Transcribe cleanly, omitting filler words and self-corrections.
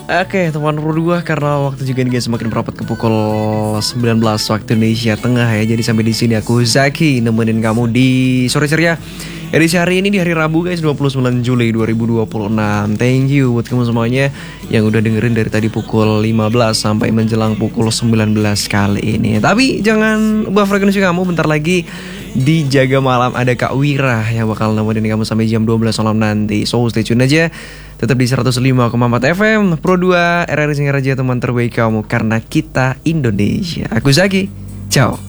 Oke teman berdua, karena waktu juga nih guys semakin merapat ke pukul 19 waktu Indonesia Tengah ya. Jadi sampai di sini aku Zaki nemenin kamu di sore ceria edisi hari ini di hari Rabu guys, 29 Juli 2026. Thank you buat kamu semuanya yang udah dengerin dari tadi pukul 15 sampai menjelang pukul 19 kali ini. Tapi jangan ubah frekuensi kamu, bentar lagi di Jaga Malam ada Kak Wira yang bakal nemenin kamu sampai jam 12 malam nanti. So stay tune aja, tetap di 105,4 FM Pro 2 RRI Singaraja, teman terbaik kamu karena kita Indonesia. Aku Zaki, ciao.